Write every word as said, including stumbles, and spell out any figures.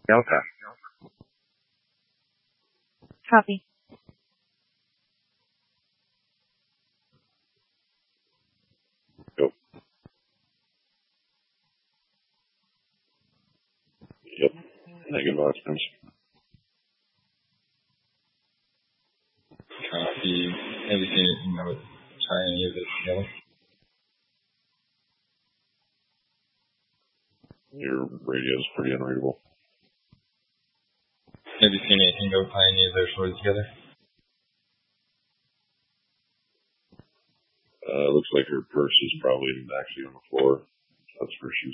Delta. Copy. Yep. Yep. Negative occupants. Copy. Have you seen it? You know, tie any of it together? Your radio is pretty unreadable. Have you seen anything go tie any of those words together? Uh, looks like her purse is probably actually on the floor. That's where she